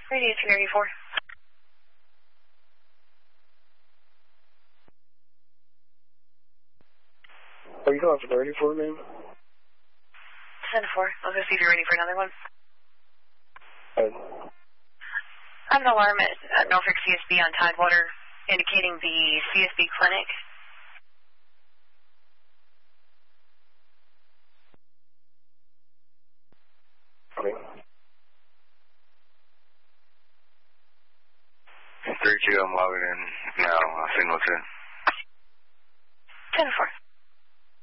Radio 284. Are you calling for the radio for, ma'am? 10-4. I'll go see if you're ready for another one. I have an alarm at Norfolk CSB on Tidewater indicating the CSB clinic. Okay. 32, I'm logging in now. Signal 10. 10-4.